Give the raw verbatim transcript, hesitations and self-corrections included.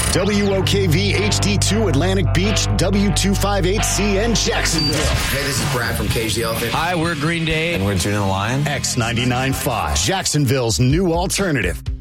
W O K V H D two Atlantic Beach, W two fifty-eight C N Jacksonville. Hey, this is Brad from Cage the Elephant. Hi, we're Green Day. And we're Tune the Lion. X ninety-nine point five, Jacksonville's new alternative.